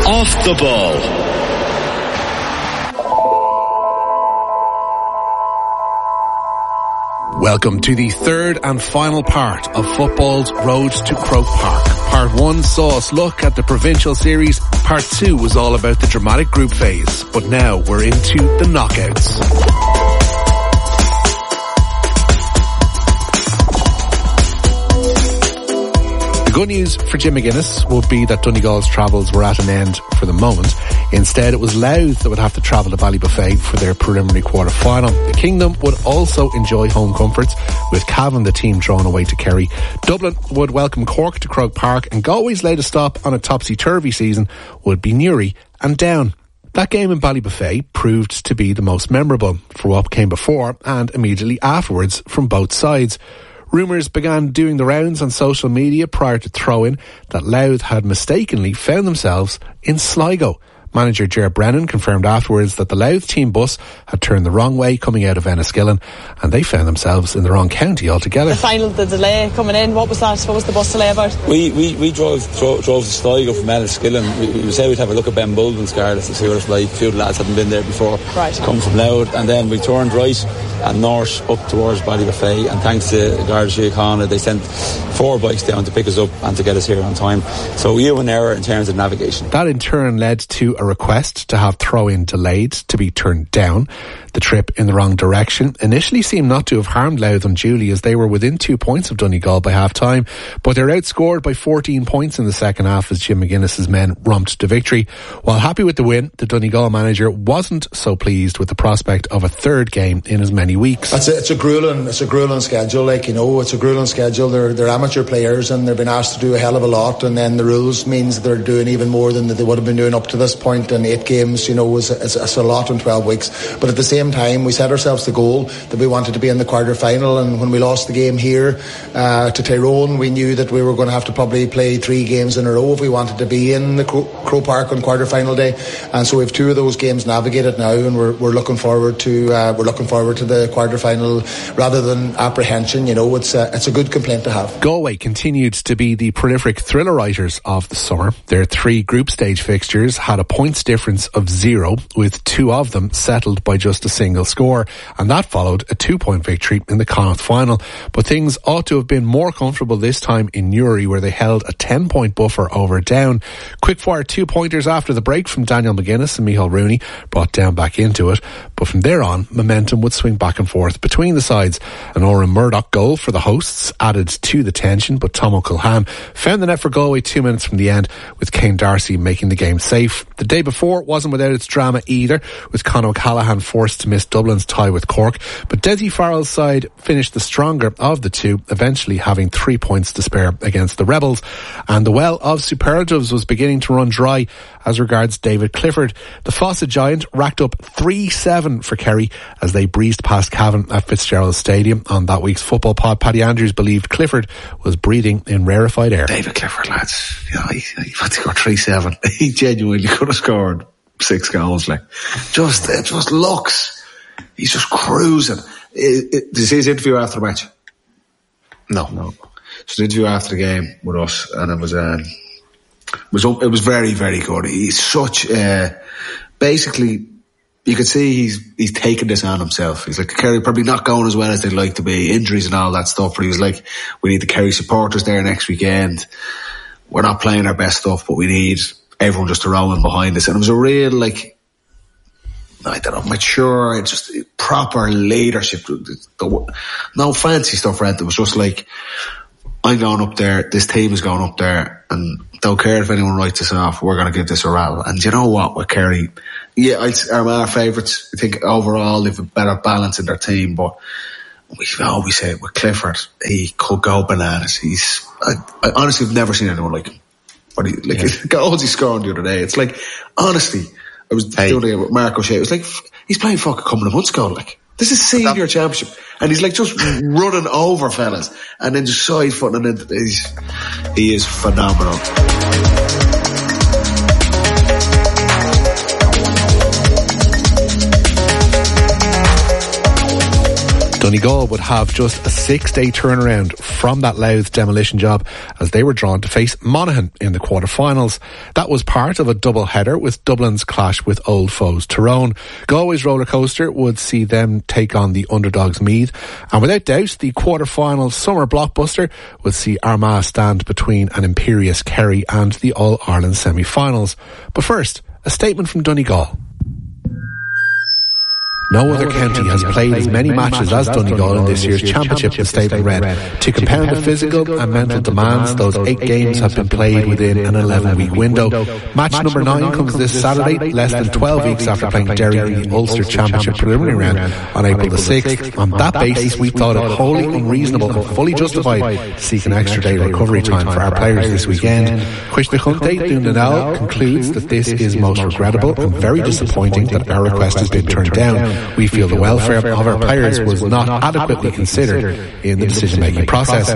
Off the ball. Welcome to the third and final part of football's Road to Croke Park. Part 1 saw us look at the provincial series. Part 2 was all about the dramatic group phase. But now we're into the knockouts. The good news for Jim McGuinness would be that Donegal's travels were at an end for the moment. Instead, it was Louth that would have to travel to Ballybuffet for their preliminary quarter-final. The Kingdom would also enjoy home comforts, with Cavan, the team, drawn away to Kerry. Dublin would welcome Cork to Croke Park, and Galway's latest stop on a topsy-turvy season would be Newry and Down. That game in Ballybuffet proved to be the most memorable for what came before and immediately afterwards from both sides. Rumours began doing the rounds on social media prior to throw-in that Louth had mistakenly found themselves in Sligo. Manager Ger Brennan confirmed afterwards that the Louth team bus had turned the wrong way coming out of Enniskillen, and they found themselves in the wrong county altogether. The delay coming in, what was that? What was the bus delay about? We drove to Sligo from Enniskillen. We said we'd have a look at Ben Bulbin's car to see what it's like. A few of the lads hadn't been there before. Right. Come from Louth, and then we turned right and north up towards Ballybuffet, and thanks to Garda Síochána, they sent 4 bikes down to pick us up and to get us here on time. So we were an error in terms of navigation. That in turn led to a request to have throw-in delayed to be turned down. The trip in the wrong direction initially seemed not to have harmed Louth unduly, as they were within 2 points of Donegal by half-time, but they're outscored by 14 points in the second half as Jim McGuinness's men romped to victory. While happy with the win, the Donegal manager wasn't so pleased with the prospect of a third game in as many weeks. It's a grueling schedule, it's a grueling schedule. They're amateur players and they've been asked to do a hell of a lot, and then the rules means they're doing even more than they would have been doing up to this point, and 8 games, it's a lot in 12 weeks. But at the same time, we set ourselves the goal that we wanted to be in the quarter-final, and when we lost the game here to Tyrone, we knew that we were going to have to probably play 3 games in a row if we wanted to be in the Croke Park on quarter-final day, and so we have 2 of those games navigated now, and we're looking forward to the quarter-final rather than apprehension. It's a good complaint to have. Galway continued to be the prolific thriller writers of the summer. Their 3 group stage fixtures had a points difference of 0, with 2 of them settled by just a single score, and that followed a 2-point victory in the Connacht final. But things ought to have been more comfortable this time in Newry, where they held a 10-point buffer over Down. Quick-fire 2-pointers after the break from Daniel McGuinness and Micheál Rooney brought Down back into it, but from there on, momentum would swing back and forth between the sides. An Oran Murdoch goal for the hosts added to the tension, but Tom O'Culhan found the net for Galway 2 minutes from the end, with Kane Darcy making the game safe. The day before wasn't without its drama either, with Conor O'Callaghan forced to miss Dublin's tie with Cork, but Desi Farrell's side finished the stronger of the 2, eventually having 3 points to spare against the Rebels, and the well of superlatives was beginning to run dry as regards David Clifford. The Fawcett giant racked up 3-7 for Kerry as they breezed past Cavan at Fitzgerald Stadium. On that week's football pod, Paddy Andrews believed Clifford was breathing in rarefied air. David Clifford, lads, he had to go 3-7. He genuinely could have scored 6 goals. It just looks, he's just cruising. Did you see his interview after the match? No. So the interview after the game with us, and it was very, very good. He's such basically, you could see he's taken this on himself. He's like, Kerry probably not going as well as they'd like to be, injuries and all that stuff, but he was like, we need the Kerry supporters there next weekend. We're not playing our best stuff, but we need everyone just to row in behind us. And it was a real, mature, just proper leadership. No fancy stuff, Red. It was just like, I'm going up there, this team is going up there, and don't care if anyone writes us off, we're going to give this a rattle. And you know what, with Kerry, are our favourites. I think overall they've a better balance in their team, but we always say with Clifford, he could go bananas. I honestly have never seen anyone like him. But the goals he scored the other day, it's like, honestly, I was doing it with Mark O'Shea, it was like, he's playing fucking a couple of months ago, this is senior championship, and he's just running over fellas, and then just side footing into he is phenomenal. Donegal would have just a 6-day turnaround from that Louth demolition job as they were drawn to face Monaghan in the quarter-finals. That was part of a double header with Dublin's clash with old foes Tyrone. Galway's roller coaster would see them take on the underdogs Meath, and without doubt the quarter-final summer blockbuster would see Armagh stand between an imperious Kerry and the All-Ireland semi-finals. But first, a statement from Donegal. No other county has played as many matches as Donegal in this year's championship, the statement read. To compound the physical and mental demands, those 8 games have been played within an 11-week window. Match number 9 comes this Saturday, less than 12 weeks after playing Derry in the Ulster Championship preliminary round on April the 6th. On that basis, we thought it wholly unreasonable and fully justified to seek an extra day recovery time for our players this weekend. Quishtachunte Dundonal concludes that this is most regrettable and very disappointing that our request has been turned down. We feel the welfare of our players was not adequately considered in the decision-making process.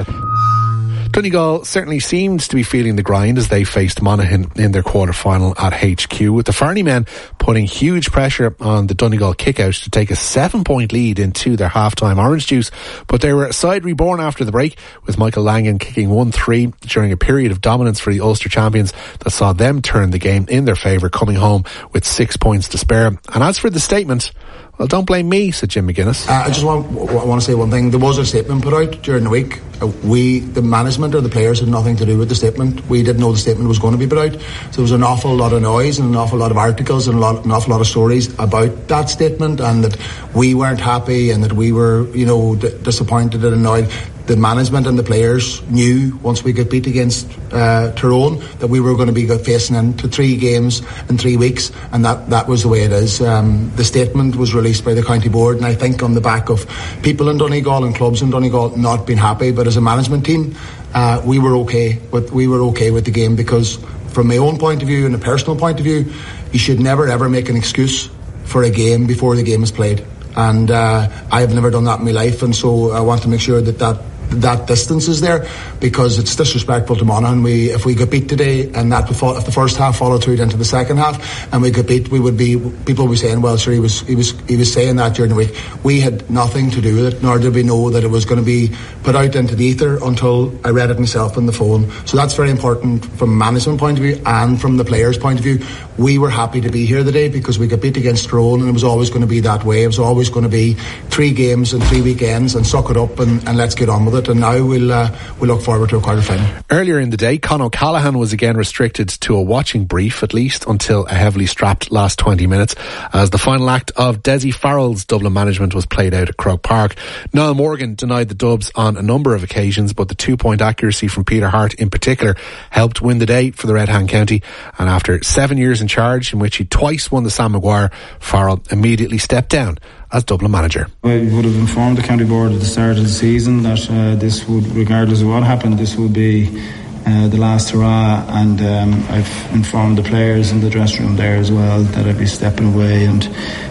Donegal certainly seemed to be feeling the grind as they faced Monaghan in their quarter-final at HQ, with the Farney men putting huge pressure on the Donegal kick-out to take a 7-point lead into their half-time orange juice. But they were a side reborn after the break, with Michael Langan kicking 1-3 during a period of dominance for the Ulster champions that saw them turn the game in their favour, coming home with 6 points to spare. And as for the statement, well, don't blame me, said Jim McGuinness. I just want to say one thing. There was a statement put out during the week. The management or the players had nothing to do with the statement. We didn't know the statement was going to be put out. So there was an awful lot of noise and an awful lot of articles and an awful lot of stories about that statement, and that we weren't happy and that we were, disappointed and annoyed. The management and the players knew once we got beat against Tyrone that we were going to be facing into 3 games in 3 weeks, and that was the way it is. The statement was released by the county board, and I think on the back of people in Donegal and clubs in Donegal not being happy, but as a management team, we were okay with the game, because from my own point of view and a personal point of view, you should never ever make an excuse for a game before the game is played. And I have never done that in my life, and so I want to make sure that distance is there, because it's disrespectful to Monaghan. If we got beat today, and if the first half followed through into the second half, and we got beat, people would be saying, well, sure, he was saying that during the week. We had nothing to do with it, nor did we know that it was going to be put out into the ether until I read it myself on the phone. So that's very important from a management point of view and from the players' point of view. We were happy to be here today because we got beat against Tyrone, and it was always going to be that way. It was always going to be 3 games and 3 weekends, and suck it up and let's get on with it. And now we'll look forward to a quarter-final. Earlier in the day, Con O'Callaghan was again restricted to a watching brief, at least until a heavily strapped last 20 minutes, as the final act of Desi Farrell's Dublin management was played out at Croke Park. Niall Morgan denied the Dubs on a number of occasions, but the 2-point accuracy from Peter Hart in particular helped win the day for the Red Hand County. And after 7 years in charge, in which he twice won the Sam Maguire, Farrell immediately stepped down as Dublin manager. I would have informed the county board at the start of the season that this would, regardless of what happened, this would be the last hurrah, and I've informed the players in the dressing room there as well that I'd be stepping away, and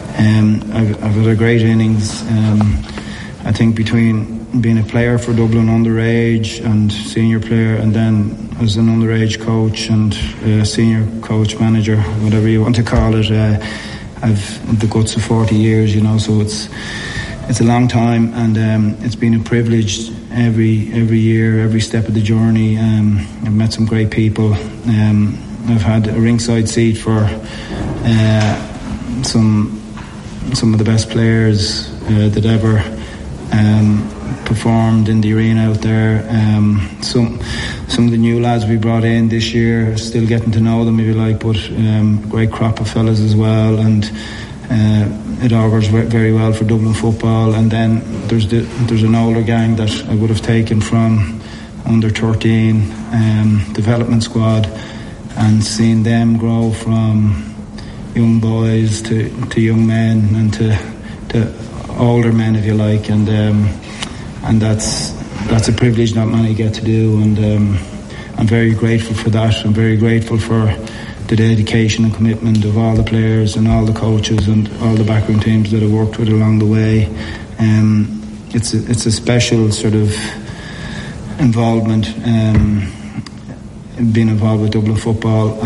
I've had a great innings. I think between being a player for Dublin underage and senior player, and then as an underage coach and senior coach, manager, whatever you want to call it, I've the guts of 40 years, so it's a long time, and it's been a privilege every year, every step of the journey. I've met some great people. I've had a ringside seat for some of the best players that ever performed in the arena out there. Some of the new lads we brought in this year, still getting to know them if you like, but great crop of fellas as well, and it augurs very well for Dublin football. And then there's an older gang that I would have taken from under 13 development squad, and seen them grow from young boys to young men and to older men, if you like, and that's a privilege not many get to do, and I'm very grateful for that. I'm very grateful for the dedication and commitment of all the players and all the coaches and all the backroom teams that I worked with along the way. It's a special sort of involvement, being involved with Dublin football,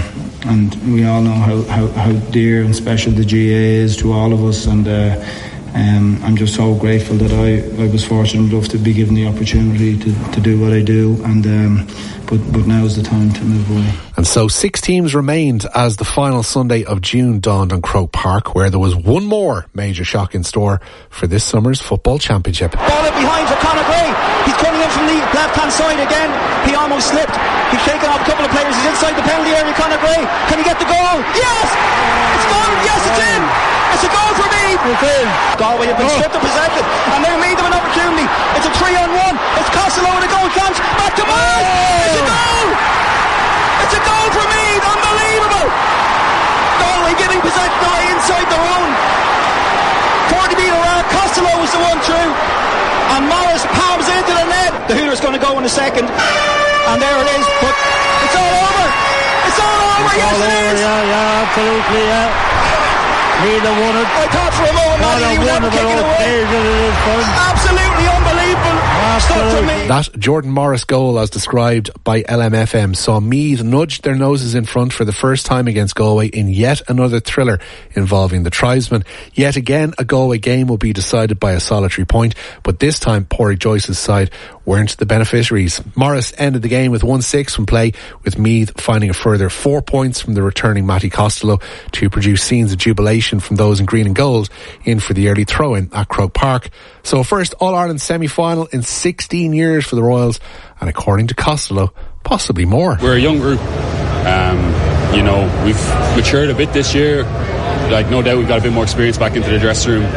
and we all know how dear and special the GAA is to all of us, and I'm just so grateful that I was fortunate enough to be given the opportunity to do what I do, and but now's the time to move away. And so 6 teams remained as the final Sunday of June dawned on Croke Park, where there was one more major shock in store for this summer's football championship. Ball in behind for Conor Gray. He's coming in from the left-hand side again. He almost slipped. He's shaken off a couple of players. He's inside the penalty area. Conor Gray. Can he get the goal? Yes! It's gone! Yes, it's in! It's a goal for me! It's in. Galway have been stripped of possession, and they made them an opportunity. It's a 3-on-1. It's Costello in a goal chance. Back to Morris! It's a goal! It's a goal for me! Unbelievable! Galway giving possession away inside their own 40-metre arc. Costello was the one through, and Morris palms into the net. The hooter's going to go in a second, and there it is. But it's all over. It's all over. Yes, it is. Yeah, absolutely. Yeah. Neither won it. I thought for a moment that he was ever kicking away. Absolutely unbelievable stuff from me. That Jordan Morris goal, as described by LMFM, saw Meath nudge their noses in front for the first time against Galway in yet another thriller involving the tribesmen. Yet again, a Galway game will be decided by a solitary point, but this time Pádraig Joyce's side weren't the beneficiaries. Morris ended the game with 1-6 from play, with Meath finding a further 4 points from the returning Matty Costello to produce scenes of jubilation from those in green and gold in for the early throw-in at Croke Park. So first All-Ireland semi-final in 16 years for the Royals, and according to Costello, possibly more. We're a young group. We've matured a bit this year. No doubt we've got a bit more experience back into the dressing room.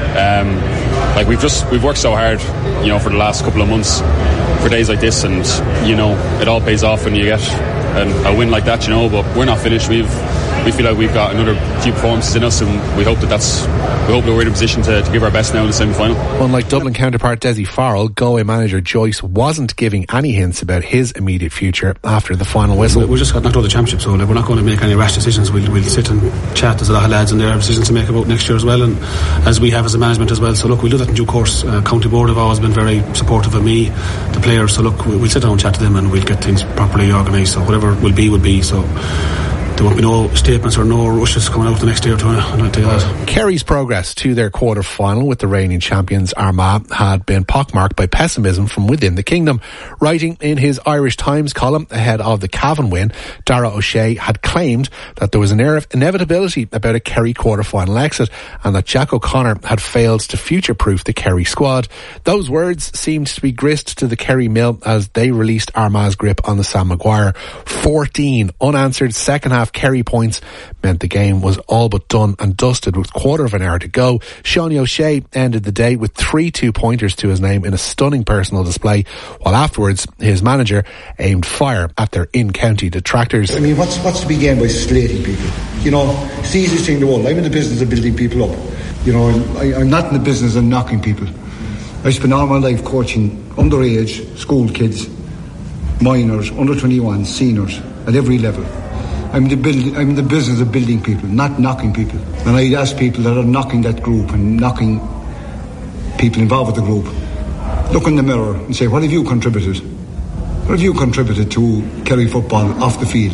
We've worked so hard, for the last couple of months for days like this, and it all pays off when you get a win like that, but we're not finished. We feel like we've got another few performances in us, and we hope that we're in a position to give our best now in the semi-final. Unlike Dublin counterpart Dessie Farrell, Galway manager Joyce wasn't giving any hints about his immediate future after the final whistle. We just got knocked out of the championship, so we're not going to make any rash decisions. We'll sit and chat. There's a lot of lads and they have decisions to make about next year as well, and as we have as a management as well. So look, we'll do that in due course. County Board have always been very supportive of me, the players. So look, we'll sit down and chat to them, and we'll get things properly organised. So whatever will be. So there won't be no statements or no rushes coming out the next day or two. I'll tell you that. Kerry's progress to their quarter-final with the reigning champions Armagh had been pockmarked by pessimism from within the kingdom. Writing in his Irish Times column ahead of the Cavan win, Dara O'Shea had claimed that there was an air of inevitability about a Kerry quarter-final exit, and that Jack O'Connor had failed to future-proof the Kerry squad. Those words seemed to be grist to the Kerry mill as they released Armagh's grip on the Sam Maguire. 14 unanswered second-half Kerry points meant the game was all but done and dusted with quarter of an hour to go. Seanie O'Shea ended the day with 3 2-pointers to his name in a stunning personal display, while afterwards his manager aimed fire at their in-county detractors. I mean, what's to be gained by slating people? It's the easiest thing in the world. I'm in the business of building people up. I'm not in the business of knocking people. I spent all my life coaching underage school kids, minors, under 21, seniors, at every level. I'm in the business of building people, not knocking people. And I ask people that are knocking that group and knocking people involved with the group, look in the mirror and say, what have you contributed? What have you contributed to Kerry football off the field?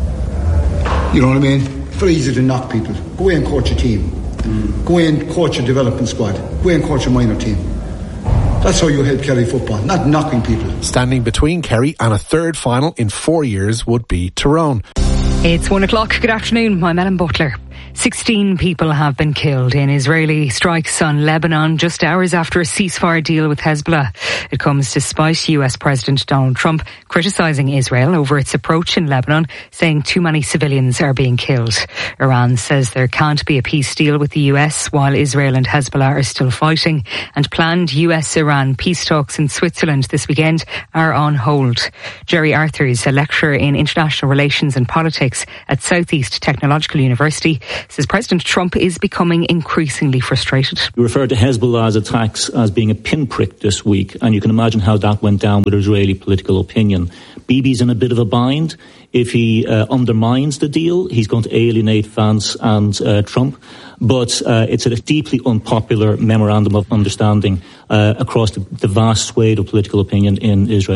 You know what I mean? It's very easy to knock people. Go away and coach a team. Go away and coach a development squad. Go away and coach a minor team. That's how you help Kerry football, not knocking people. Standing between Kerry and a third final in 4 years would be Tyrone. It's 1 o'clock. Good afternoon. I'm Ellen Butler. 16 people have been killed in Israeli strikes on Lebanon just hours after a ceasefire deal with Hezbollah. It comes despite US President Donald Trump criticising Israel over its approach in Lebanon, saying too many civilians are being killed. Iran says there can't be a peace deal with the US while Israel and Hezbollah are still fighting, and planned US-Iran peace talks in Switzerland this weekend are on hold. Jerry Arthurs, a lecturer in international relations and politics at Southeast Technological University, says President Trump is becoming increasingly frustrated. You referred to Hezbollah's attacks as being a pinprick this week, and you can imagine how that went down with Israeli political opinion. Bibi's in a bit of a bind. If he undermines the deal, he's going to alienate Vance and Trump. But it's a deeply unpopular memorandum of understanding across the vast swathe of political opinion in Israel.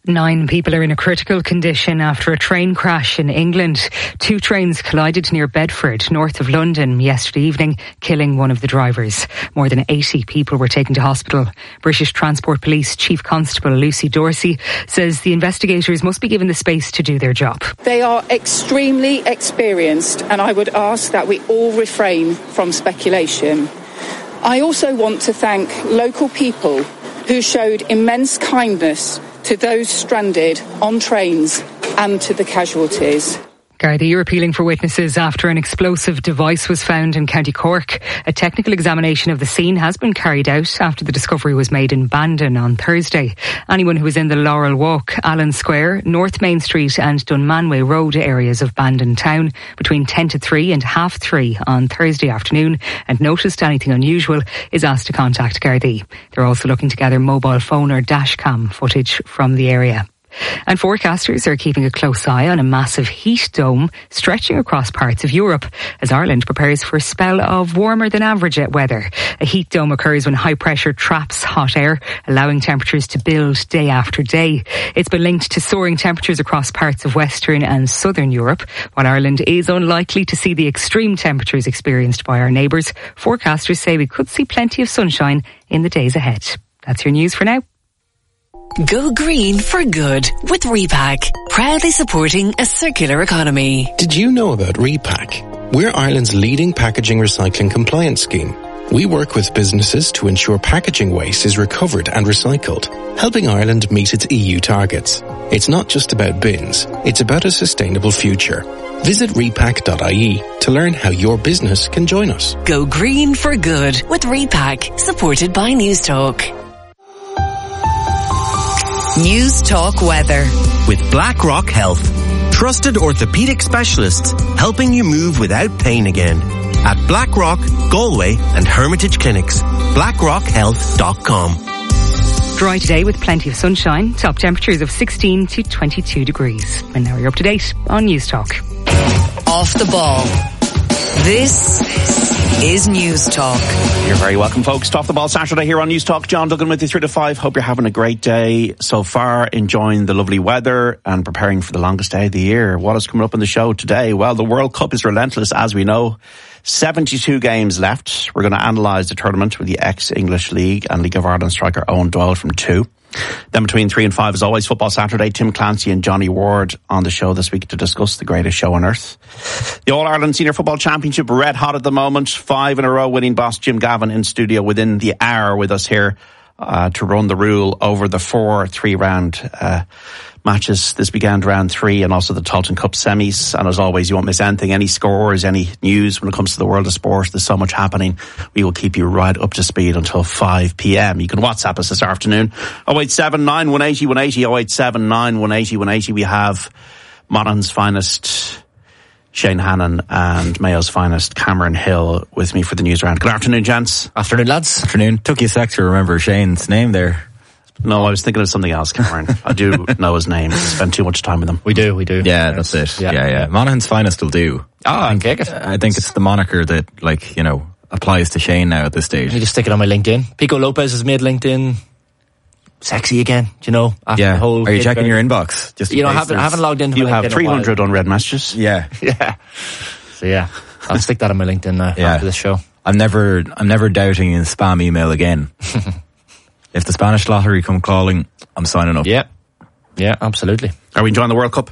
9 people are in a critical condition after a train crash in England. 2 trains collided near Bedford, north of London, yesterday evening, killing one of the drivers. More than 80 people were taken to hospital. British Transport Police Chief Constable Lucy Dorsey says the investigators must be given the space to do their job. They are extremely experienced, and I would ask that we all refrain from speculation. I also want to thank local people who showed immense kindness to those stranded on trains and to the casualties. Gardaí are appealing for witnesses after an explosive device was found in County Cork. A technical examination of the scene has been carried out after the discovery was made in Bandon on Thursday. Anyone who was in the Laurel Walk, Allen Square, North Main Street and Dunmanway Road areas of Bandon Town between 10 to 3 and half 3 on Thursday afternoon and noticed anything unusual is asked to contact Gardaí. They're also looking to gather mobile phone or dashcam footage from the area. And forecasters are keeping a close eye on a massive heat dome stretching across parts of Europe as Ireland prepares for a spell of warmer than average weather. A heat dome occurs when high pressure traps hot air, allowing temperatures to build day after day. It's been linked to soaring temperatures across parts of Western and Southern Europe. While Ireland is unlikely to see the extreme temperatures experienced by our neighbours, forecasters say we could see plenty of sunshine in the days ahead. That's your news for now. Go green for good with Repack, proudly supporting a circular economy. Did you know about Repack? We're Ireland's leading packaging recycling compliance scheme. We work with businesses to ensure packaging waste is recovered and recycled, helping Ireland meet its EU targets. It's not just about bins, it's about a sustainable future. Visit repack.ie to learn how your business can join us. Go green for good with Repack, supported by Newstalk. News Talk weather with BlackRock Health, trusted orthopedic specialists helping you move without pain again. At BlackRock, Galway and Hermitage Clinics. BlackRockHealth.com. Dry today with plenty of sunshine, top temperatures of 16 to 22 degrees. And now you're up to date on News Talk. Off the ball. This is News Talk. You're very welcome, folks. Top the ball Saturday here on News Talk. John Duggan with you 3 to 5. Hope you're having a great day so far, enjoying the lovely weather and preparing for the longest day of the year. What is coming up on the show today? Well, the World Cup is relentless, as we know. 72 games left. We're going to analyse the tournament with the ex-English League and League of Ireland striker Owen Doyle from 2. Then between 3 and 5, as always, Football Saturday. Tim Clancy and Johnny Ward on the show this week to discuss the greatest show on earth. The All-Ireland Senior Football Championship, red hot at the moment. 5 in a row winning boss Jim Gavin in studio within the hour with us here to run the rule over the 4 3-round matches. This began round 3 and also the Tailteann Cup semis. And as always, you won't miss anything, any scores, any news when it comes to the world of sport. There's so much happening. We will keep you right up to speed until 5 p.m. You can WhatsApp us this afternoon. 087 180 180, 087 180 180. We have Monaghan's finest Shane Hannon and Mayo's finest Cameron Hill with me for the news round. Good afternoon, gents. Afternoon, lads. Afternoon. Took you a sec to remember Shane's name there. No, I was thinking of something else, Cameron. I do know his name. I spend too much time with him. We do. Yeah, that's it. Yeah. Monaghan's finest will do. I take it. I think it's the moniker that, applies to Shane now at this stage. You just stick it on my LinkedIn. Pico Lopez has made LinkedIn sexy again, after the whole... Are you checking your inbox? Just I haven't logged into you my LinkedIn. You have 300 unread messages? Yeah. So I'll stick that on my LinkedIn after this show. I'm never doubting in spam email again. If the Spanish lottery come calling, I'm signing up. Yeah, absolutely. Are we enjoying the World Cup?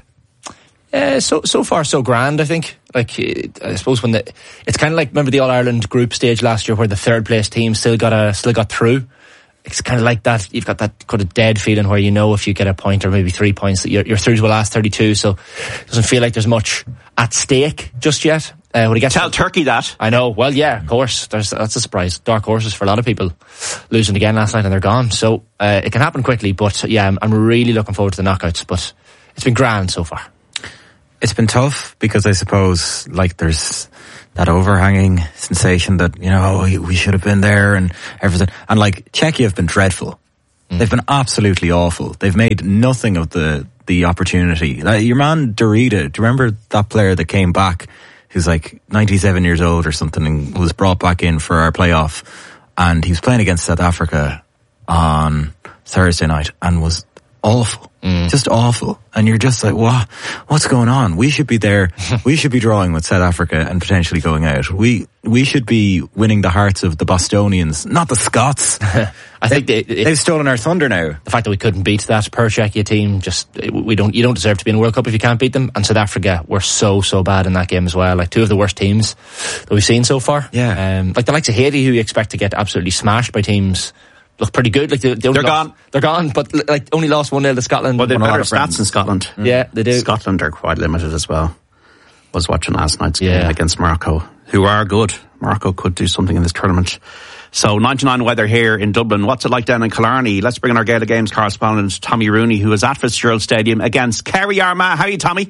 So far so grand, I think. I suppose it's kind of like, remember the All-Ireland group stage last year where the third place team still got through. It's kind of like that. You've got that kind of dead feeling where if you get a point or maybe 3 points that you're through to the last 32. So it doesn't feel like there's much at stake just yet. Tell Turkey that. I know. Well, yeah, of course. That's a surprise. Dark horses for a lot of people. Losing again last night and they're gone. So it can happen quickly. But I'm really looking forward to the knockouts. But it's been grand so far. It's been tough because I suppose there's that overhanging sensation that we should have been there and everything. And Czechia have been dreadful. They've been absolutely awful. They've made nothing of the opportunity. Your man Derrida, do you remember that player that came back? Who's 97 years old or something and was brought back in for our playoff. And he was playing against South Africa on Thursday night and was awful. Just awful. And you're just like, what's going on? We should be there. We should be drawing with South Africa and potentially going out. We should be winning the hearts of the Bostonians, not the Scots. I think they've stolen our thunder now. The fact that we couldn't beat that per Czechia team, you don't deserve to be in the World Cup if you can't beat them. And South Africa were so bad in that game as well. Like, two of the worst teams that we've seen so far. Yeah. Like the likes of Haiti, who you expect to get absolutely smashed by teams, look pretty good. Like they're gone. They're gone, but like only lost 1-0 to Scotland. Well, they've better stats in Scotland. Yeah, they do. Scotland are quite limited as well. Was watching last night's game against Morocco, who are good. Morocco could do something in this tournament. So 99 weather here in Dublin. What's it like down in Killarney? Let's bring in our Gaelic Games correspondent, Tommy Rooney, who is at Fitzgerald Stadium against Kerry Armagh. How are you, Tommy?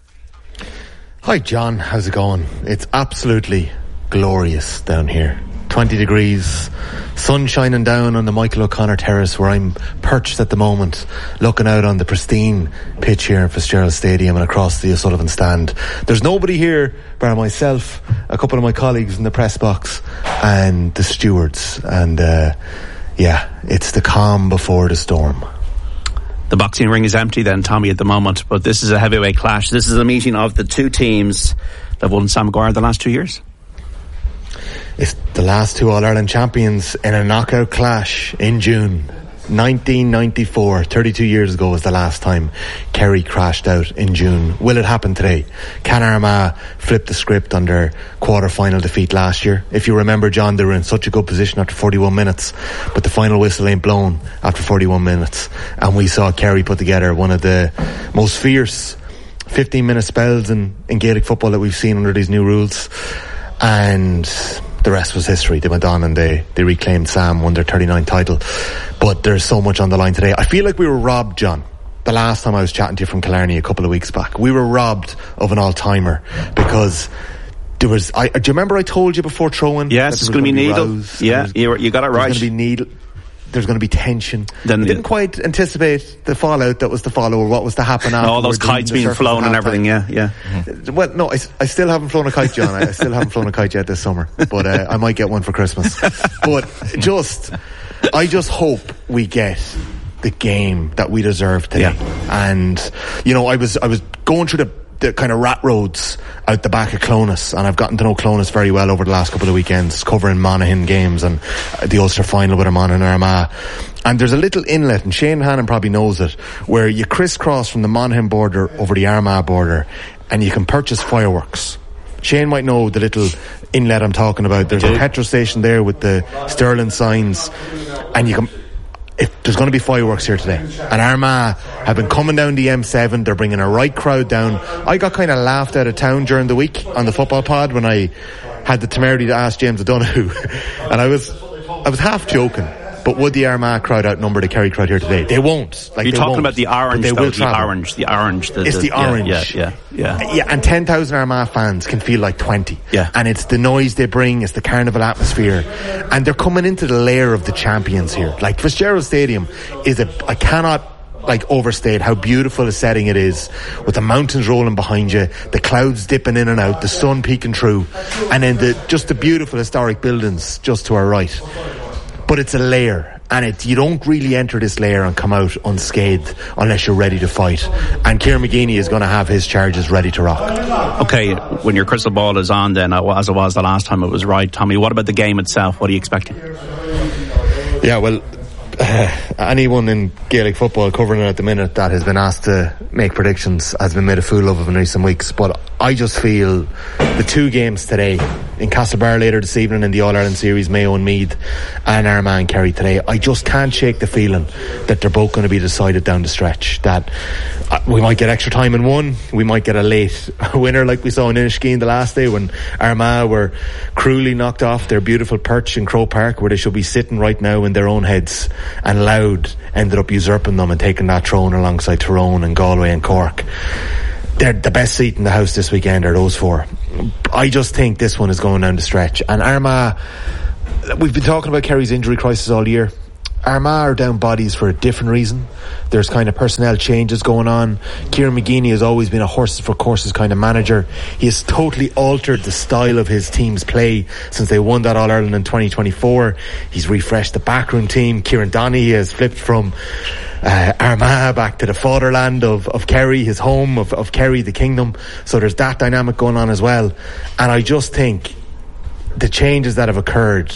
Hi, John. How's it going? It's absolutely glorious down here. 20 degrees, sun shining down on the Michael O'Connor Terrace where I'm perched at the moment, looking out on the pristine pitch here in Fitzgerald Stadium and across the O'Sullivan stand. There's nobody here bar myself, a couple of my colleagues in the press box and the stewards, and it's the calm before the storm. The boxing ring is empty then, Tommy, at the moment, but this is a heavyweight clash. This is a meeting of the two teams that won Sam Maguire the last 2 years. It's the last two All-Ireland champions in a knockout clash in June 1994. 32 years ago was the last time Kerry crashed out in June. Will it happen today? Can Armagh flip the script on their quarter-final defeat last year? If you remember, John, they were in such a good position after 41 minutes, but the final whistle ain't blown after 41 minutes. And we saw Kerry put together one of the most fierce 15-minute spells in Gaelic football that we've seen under these new rules. And the rest was history. They went on and they reclaimed Sam, won their 39th title. But there's so much on the line today. I feel like we were robbed, John. The last time I was chatting to you from Killarney a couple of weeks back, we were robbed of an all-timer because there was... do you remember I told you before throwing? Yes, it's going to be needle. Yeah, you got it right. There's going to be needle. There's going to be tension. Then didn't quite anticipate the fallout that was to follow or what was to happen after. All those kites being flown and everything, yeah. Well, no, I still haven't flown a kite, John. I still haven't flown a kite yet this summer, but I might get one for Christmas. But I just hope we get the game that we deserve today. Yeah. And, I was going through the kind of rat roads out the back of Clonus, and I've gotten to know Clonus very well over the last couple of weekends, covering Monaghan games and the Ulster final with Monaghan and Armagh. And there's a little inlet, and Shane Hannon probably knows it, where you crisscross from the Monaghan border over the Armagh border, and you can purchase fireworks. Shane might know the little inlet I'm talking about. There's a petrol station there with the Sterling signs, and you can... There's going to be fireworks here today, and Armagh have been coming down the M7. They're bringing a right crowd down. I got kind of laughed out of town during the week on the football pod when I had the temerity to ask James O'Donoghue, and I was half joking. But would the Armagh crowd outnumber the Kerry crowd here today? They won't. You're talking about the orange, they will the orange. It's the orange. Yeah, and 10,000 Armagh fans can feel like 20. Yeah. And it's the noise they bring, it's the carnival atmosphere. And they're coming into the lair of the champions here. Like, Fitzgerald Stadium I cannot overstate how beautiful a setting it is, with the mountains rolling behind you, the clouds dipping in and out, the sun peeking through, and then the beautiful historic buildings just to our right. But it's a layer, and you don't really enter this layer and come out unscathed unless you're ready to fight. And Kieran McGeeney is going to have his charges ready to rock. Okay, when your crystal ball is on then, as it was the last time, it was right. Tommy, what about the game itself? What are you expecting? Yeah, well, anyone in Gaelic football covering it at the minute that has been asked to make predictions has been made a fool of in recent weeks. But I just feel the two games today, in Castlebar later this evening in the All-Ireland Series, Mayo and Meath, and Armagh and Kerry today, I just can't shake the feeling that they're both going to be decided down the stretch. That we might get extra time in one, we might get a late winner like we saw in Inniskeen the last day when Armagh were cruelly knocked off their beautiful perch in Croke Park, where they should be sitting right now in their own heads, and Louth ended up usurping them and taking that throne alongside Tyrone and Galway and Cork. They're the best seat in the house this weekend are those four. I just think this one is going down the stretch. And Armagh, we've been talking about Kerry's injury crisis all year. Armagh are down bodies for a different reason. There's kind of personnel changes going on. Kieran McGeeney has always been a horses for courses kind of manager. He has totally altered the style of his team's play since they won that All-Ireland in 2024. He's refreshed the backroom team. Kieran Donaghy has flipped from Armagh back to the fatherland of Kerry, his home, of Kerry, the kingdom. So there's that dynamic going on as well. And I just think the changes that have occurred,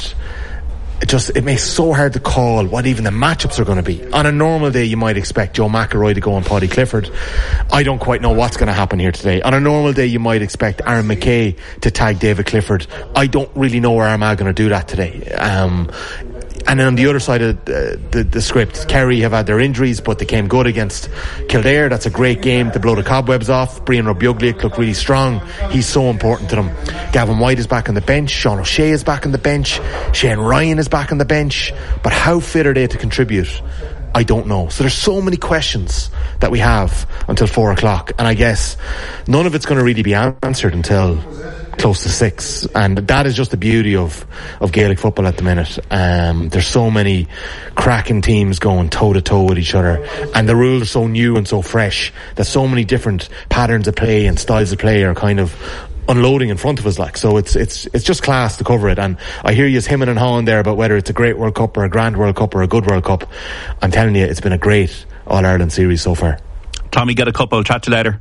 it makes it so hard to call what even the matchups are going to be. On a normal day, you might expect Joe McElroy to go on Paddy Clifford. I don't quite know what's going to happen here today. On a normal day, you might expect Aaron McKay to tag David Clifford. I don't really know where Armagh going to do that today. And then on the other side of the script, Kerry have had their injuries, but they came good against Kildare. That's a great game to blow the cobwebs off. Brian Robuglic looked really strong. He's so important to them. Gavin White is back on the bench. Sean O'Shea is back on the bench. Shane Ryan is back on the bench. But how fit are they to contribute? I don't know. So there's so many questions that we have until 4 o'clock. And I guess none of it's going to really be answered until close to 6, and that is just the beauty of Gaelic football at the minute. There's so many cracking teams going toe to toe with each other, and the rules are so new and so fresh that so many different patterns of play and styles of play are kind of unloading in front of us. So it's just class to cover it. And I hear you hemming and hawing there about whether it's a great World Cup or a grand World Cup or a good World Cup. I'm telling you, it's been a great All-Ireland series so far. Tommy, get a couple. Chat to you later.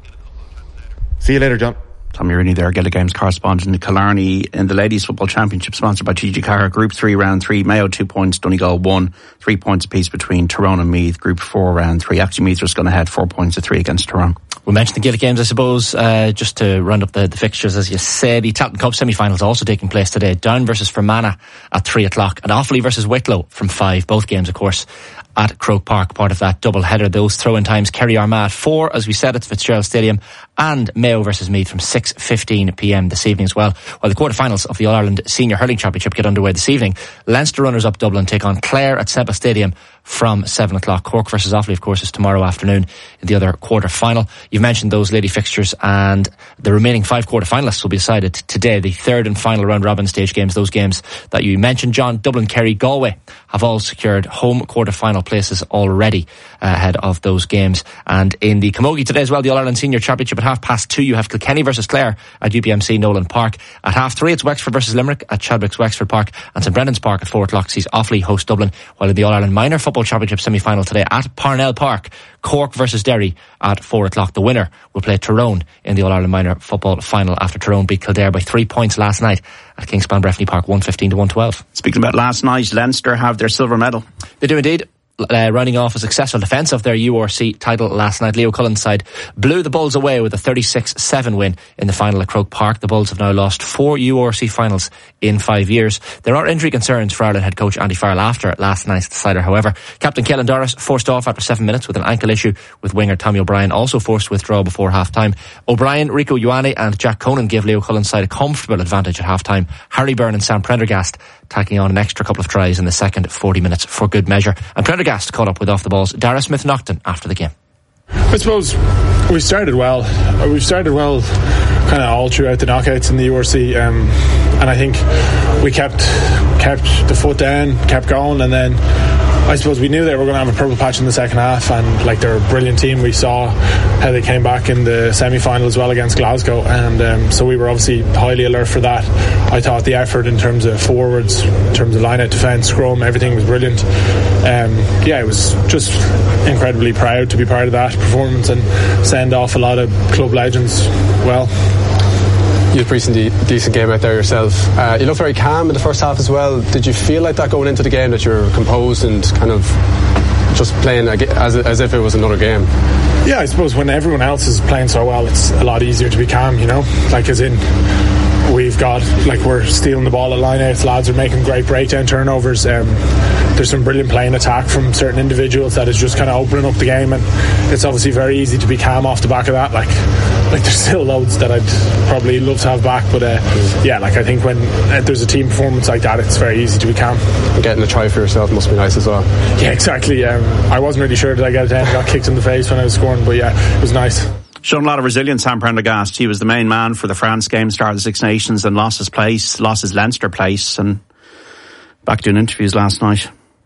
See you later, John. Tommy Rooney there, Gaelic Games correspondent in Killarney in the Ladies Football Championship, sponsored by TG Carr. Group 3, Round 3, Mayo 2 points, Donegal 1, 3 points apiece between Tyrone and Meath. Group 4, Round 3, actually Meath just gone ahead 4 points to 3 against Tyrone. We mentioned the Gaelic Games, I suppose, just to round up the fixtures, as you say. The Tailteann Cup semi-finals also taking place today. Down versus Fermanagh at 3 o'clock, and Offaly versus Wicklow from 5. Both games, of course, at Croke Park, part of that double header. Those throw-in times: Kerry Armagh at 4, as we said, at Fitzgerald Stadium, and Mayo versus Meath from 6:15pm this evening as well. While the quarter-finals of the All-Ireland Senior Hurling Championship get underway this evening, Leinster runners-up Dublin take on Clare at Semple Stadium from 7 o'clock. Cork versus Offaly, of course, is tomorrow afternoon in the other quarter-final. You've mentioned those lady fixtures, and the remaining 5 quarter-finalists will be decided today. The third and final round-robin stage games, those games that you mentioned, John, Dublin, Kerry, Galway, have all secured home quarter-final places already ahead of those games. And in the Camogie today as well, the All-Ireland Senior Championship at 2:30, you have Kilkenny versus Clare at UPMC Nolan Park. At 3:30, it's Wexford versus Limerick at Chadwick's Wexford Park, and St Brendan's Park at 4 o'clock sees Offaly host Dublin. While in the All-Ireland Minor Football Championship semi-final today at Parnell Park, Cork versus Derry at 4 o'clock. The winner will play Tyrone in the All-Ireland Minor Football final after Tyrone beat Kildare by 3 points last night at Kingspan Breffni Park, 115 to 112. Speaking about last night, Leinster have their silver medal. They do indeed. Rounding off a successful defence of their URC title last night, Leo Cullen's side blew the Bulls away with a 36-7 win in the final at Croke Park. The Bulls have now lost 4 URC finals in 5 years. There are injury concerns for Ireland head coach Andy Farrell after last night's decider. However, Captain Kellen Doris forced off after 7 minutes with an ankle issue, with winger Tommy O'Brien also forced to withdraw before half-time. O'Brien, Rico Ioane and Jack Conan gave Leo Cullen's side a comfortable advantage at half-time. Harry Byrne and Sam Prendergast tacking on an extra couple of tries in the second 40 minutes for good measure. And Prendergast caught up with off the balls Dara Smith-Naughton after the game. I suppose we started well. We've started well kind of all throughout the knockouts in the URC, and I think we kept the foot down, kept going, and then I suppose we knew they were going to have a purple patch in the second half, and like they're a brilliant team. We saw how they came back in the semi-final as well against Glasgow, and so we were obviously highly alert for that. I thought the effort in terms of forwards, in terms of line-out defence, scrum, everything was brilliant. It was just incredibly proud to be part of that performance and send off a lot of club legends well. You had a pretty decent game out there yourself. You looked very calm in the first half as well. Did you feel like that going into the game, that you were composed and kind of just playing as if it was another game? Yeah, I suppose when everyone else is playing so well, it's a lot easier to be calm, you know? Like, as in, we're stealing the ball at line-outs, lads are making great breakdown turnovers. There's some brilliant play and attack from certain individuals that is just kind of opening up the game, and it's obviously very easy to be calm off the back of that. Like there's still loads that I'd probably love to have back, but I think when there's a team performance like that, it's very easy to be calm. And getting a try for yourself must be nice as well. Yeah, exactly. I wasn't really sure that I got it in. I got kicked in the face when I was scoring, but yeah, it was nice. Shown a lot of resilience, Sam Prendergast. He was the main man for the France game, start of the Six Nations, and lost his Leinster place, and back doing interviews last night.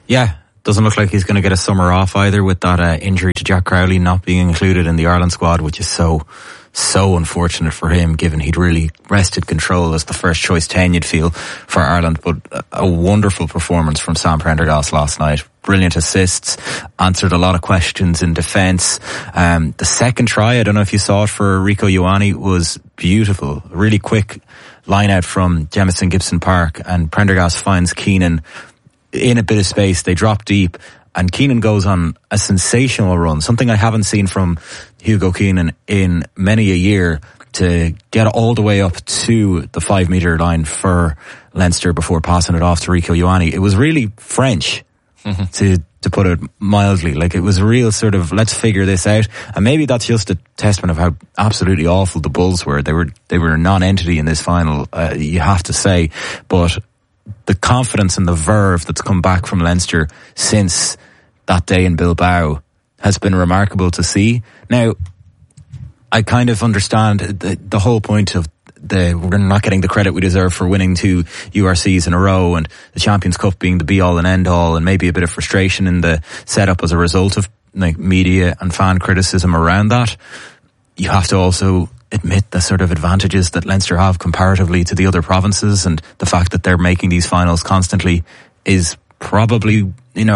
Yeah, doesn't look like he's going to get a summer off either, with that injury to Jack Crowley not being included in the Ireland squad, which is so unfortunate for him, given he'd really wrested control as the first choice 10, you'd feel, for Ireland. But a wonderful performance from Sam Prendergast last night. Brilliant assists, answered a lot of questions in defence. The second try, I don't know if you saw it, for Rico Ioane, was beautiful. A really quick line out from Jemison Gibson Park, and Prendergast finds Keenan in a bit of space. They drop deep, and Keenan goes on a sensational run, something I haven't seen from Hugo Keenan in many a year, to get all the way up to the 5 metre line for Leinster before passing it off to Rico Ioane. It was really French, to put it mildly. Like, it was a real sort of, let's figure this out. And maybe that's just a testament of how absolutely awful the Bulls were. They were a non-entity in this final, you have to say. But the confidence and the verve that's come back from Leinster since that day in Bilbao has been remarkable to see. Now, I kind of understand the whole point of we're not getting the credit we deserve for winning 2 URCs in a row, and the Champions Cup being the be-all and end-all, and maybe a bit of frustration in the setup as a result of like media and fan criticism around that. You have to also admit the sort of advantages that Leinster have comparatively to the other provinces, and the fact that they're making these finals constantly is probably,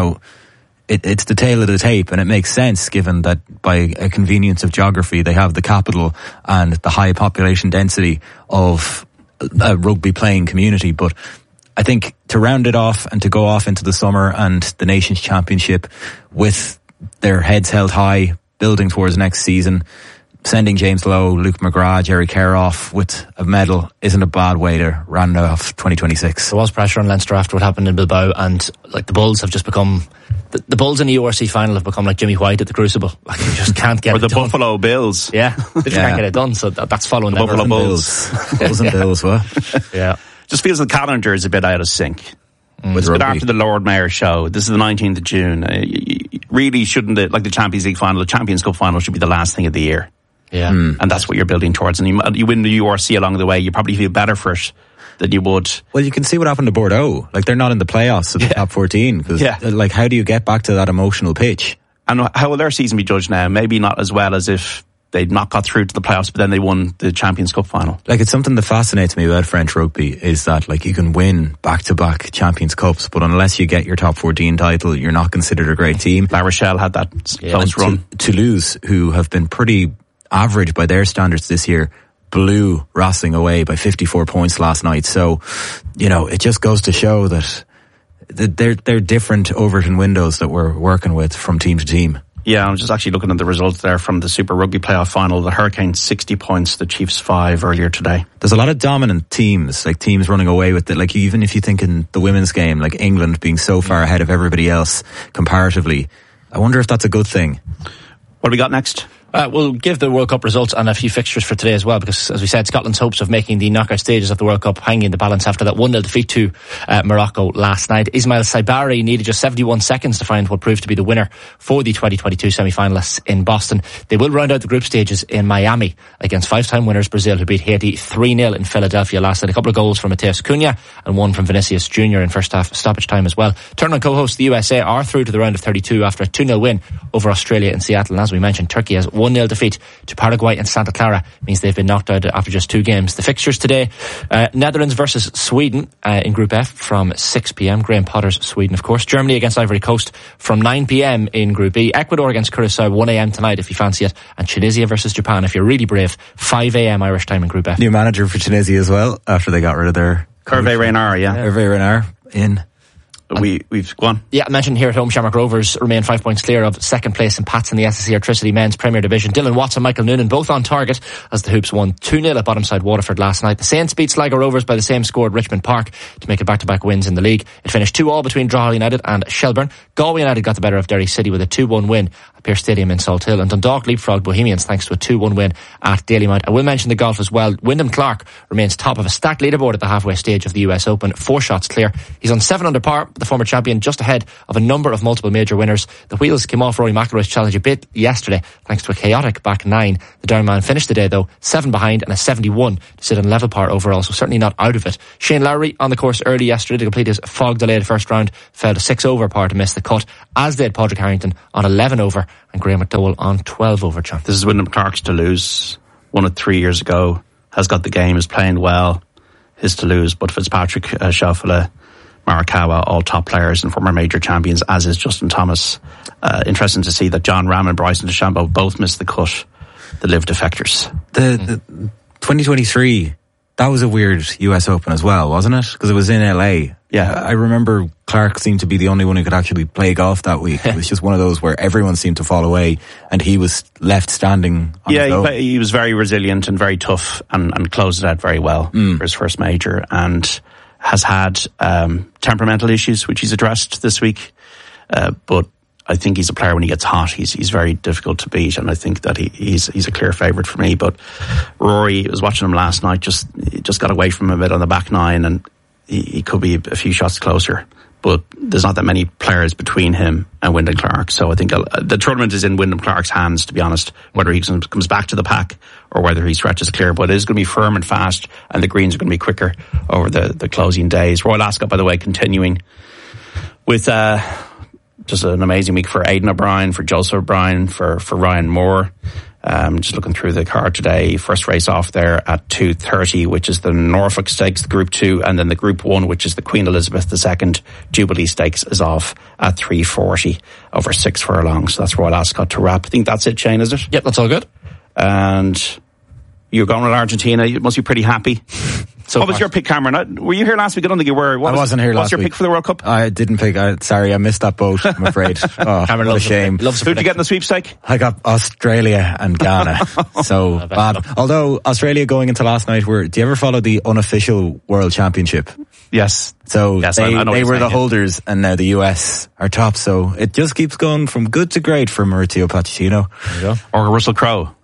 it's the tail of the tape, and it makes sense given that by a convenience of geography they have the capital and the high population density of a rugby playing community. But I think to round it off and to go off into the summer and the Nations Championship with their heads held high, building towards next season, sending James Lowe, Luke McGrath, Jerry Kerr off with a medal isn't a bad way to round off 2026. There was pressure on Leinster after what happened in Bilbao, and like the Bulls have just become the Bulls in the URC final have become like Jimmy White at the Crucible. Like, you just can't get or it the done. Buffalo Bills. Yeah, they just can't get it done. So that's following the Buffalo Bulls. Bulls and Bills, what? Yeah, just feels the calendar is a bit out of sync. With it's a bit after the Lord Mayor show. This is the 19th of June. Really, shouldn't it, like the Champions League final, the Champions Cup final should be the last thing of the year. Yeah, and that's what you're building towards. And you win the URC along the way, you probably feel better for it than you would. Well, you can see what happened to Bordeaux. Like, they're not in the playoffs of the top 14. Because, like, how do you get back to that emotional pitch? And how will their season be judged now? Maybe not as well as if they'd not got through to the playoffs, but then they won the Champions Cup final. Like, it's something that fascinates me about French rugby is that, like, you can win back-to-back Champions Cups, but unless you get your top 14 title, you're not considered a great team. La Rochelle had that close run. Toulouse, who have been pretty average by their standards this year, blew Racing away by 54 points last night. So, it just goes to show that they're different Overton windows that we're working with from team to team. Yeah, I'm just actually looking at the results there from the Super Rugby playoff final. The Hurricanes 60 points, the Chiefs 5 earlier today. There's a lot of dominant teams, like teams running away with it. Like, even if you think in the women's game, like England being so far ahead of everybody else comparatively, I wonder if that's a good thing. What do we got next? We'll give the World Cup results and a few fixtures for today as well, because, as we said, Scotland's hopes of making the knockout stages of the World Cup hanging in the balance after that 1-0 defeat to Morocco last night. Ismail Saibari needed just 71 seconds to find what proved to be the winner for the 2022 semi-finalists in Boston. They will round out the group stages in Miami against 5-time winners Brazil, who beat Haiti 3-0 in Philadelphia last night. A couple of goals from Mateus Cunha and one from Vinicius Jr. in first half stoppage time as well. Tournament co-hosts the USA are through to the round of 32 after a 2-0 win over Australia in Seattle. And as we mentioned, Turkey has 1-0 defeat to Paraguay and Santa Clara, means they've been knocked out after just 2 games. The fixtures today, Netherlands versus Sweden in Group F from 6 p.m. Graham Potter's Sweden, of course. Germany against Ivory Coast from 9 p.m. in Group E. Ecuador against Curacao 1 a.m. tonight if you fancy it. And Tunisia versus Japan, if you're really brave, 5 a.m. Irish time in Group F. New manager for Tunisia as well, after they got rid of their Hervé Renard, Hervé Renard in. We've gone. Yeah, I mentioned here at home, Shamrock Rovers remain 5 points clear of second place in Pats in the SSE Electricity Men's Premier Division. Dylan Watts and Michael Noonan both on target as the Hoops won 2-0 at bottom-side Waterford last night. The Saints beat Sligo Rovers by the same score at Richmond Park to make it back-to-back wins in the league. It finished 2-2 between Drogheda United and Shelbourne. Galway United got the better of Derry City with a 2-1 win at Pearse Stadium in Salt Hill, and Dundalk leapfrogged Bohemians thanks to a 2-1 win at Dalymount. I will mention the golf as well. Wyndham Clark remains top of a stacked leaderboard at the halfway stage of the US Open, 4 shots clear. He's on 7 under par, but the former champion, just ahead of a number of multiple major winners. The wheels came off Rory McIlroy's challenge a bit yesterday, thanks to a chaotic back 9. The Downman finished the day, though, 7 behind and a 71 to sit on level par overall, so certainly not out of it. Shane Lowry on the course early yesterday to complete his fog-delayed first round, fell to 6 over par to miss the cut, as did Padraig Harrington on 11 over and Graham McDowell on 12 over, John. This is Wyndham Clark's to lose. Won it 3 years ago. Has got the game, is playing well. His to lose. But Fitzpatrick, Schauffele, Morikawa, all top players and former major champions, as is Justin Thomas. Interesting to see that John Ram and Bryson DeChambeau both missed the cut. The live defectors. The 2023, that was a weird US Open as well, wasn't it? Because it was in LA. Yeah. I remember Clark seemed to be the only one who could actually play golf that week. It was just one of those where everyone seemed to fall away and he was left standing on his own. He was very resilient and very tough and closed it out very well for his first major, and has had temperamental issues, which he's addressed this week. But I think he's a player when he gets hot. He's very difficult to beat, and I think that he's a clear favourite for me. But Rory, I was watching him last night, just got away from him a bit on the back 9, and he could be a few shots closer. But there's not that many players between him and Wyndham Clark, so I think the tournament is in Wyndham Clark's hands, to be honest, whether he comes back to the pack or whether he stretches clear. But it is going to be firm and fast, and the greens are going to be quicker over the closing days. Royal Ascot, by the way, continuing with just an amazing week for Aidan O'Brien, for Joseph O'Brien, for Ryan Moore. Just looking through the card today, first race off there at 2:30, which is the Norfolk Stakes, the Group 2, and then the Group 1, which is the Queen Elizabeth II Jubilee Stakes, is off at 3:40 over 6 furlongs. So that's Royal Ascot to wrap. I think that's it, Shane, is it? Yep, that's all good. And you're going with Argentina. You must be pretty happy. So what was your pick, Cameron? Were you here last week? I don't think you were. I wasn't here last week. What's your pick for the World Cup? I didn't pick. Sorry, I missed that boat, I'm afraid. Oh, Cameron what a loves shame. Who did you get in the sweepstake? I got Australia and Ghana. So bad. Although Australia going into last night do you ever follow the unofficial World Championship? Yes. So yes, they were the holders, and now the US are top. So it just keeps going from good to great for Maurizio Pochettino. There you go. Or Russell Crowe.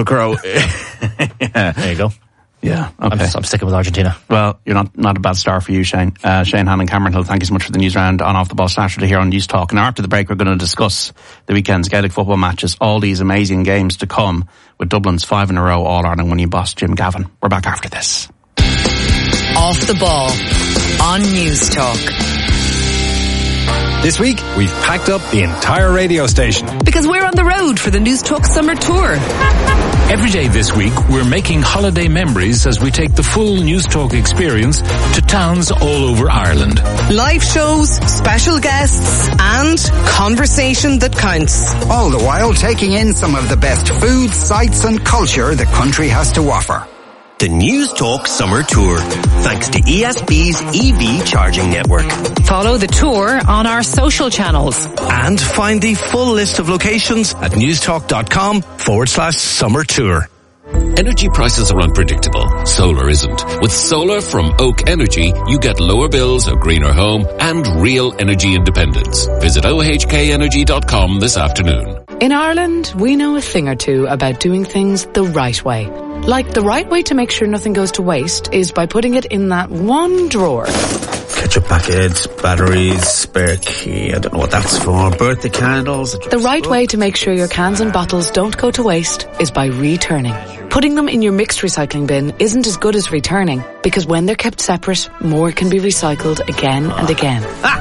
Yeah. There you go. Yeah, okay. I'm sticking with Argentina. Well, you're not a bad start for you, Shane. Shane Hannon, Cameron Hill, thank you so much for the news round on Off the Ball Saturday here on News Talk. And after the break, we're going to discuss the weekend's Gaelic football matches, all these amazing games to come with Dublin's 5 in a row All-Ireland winning boss, Jim Gavin. We're back after this. Off the Ball on News Talk. This week, we've packed up the entire radio station. Because we're on the road for the News Talk Summer Tour. Every day this week, we're making holiday memories as we take the full News Talk experience to towns all over Ireland. Live shows, special guests, and conversation that counts. All the while taking in some of the best food, sights and culture the country has to offer. The News Talk Summer Tour, thanks to ESB's EV charging network. Follow the tour on our social channels. And find the full list of locations at newstalk.com/summer tour. Energy prices are unpredictable. Solar isn't. With solar from Oak Energy, you get lower bills, a greener home, and real energy independence. Visit ohkenergy.com this afternoon. In Ireland, we know a thing or two about doing things the right way. Like the right way to make sure nothing goes to waste is by putting it in that one drawer. Ketchup packets, batteries, spare key, I don't know what that's for, birthday candles. The right way to make sure your cans and bottles don't go to waste is by returning. Putting them in your mixed recycling bin isn't as good as returning, because when they're kept separate, more can be recycled again and again.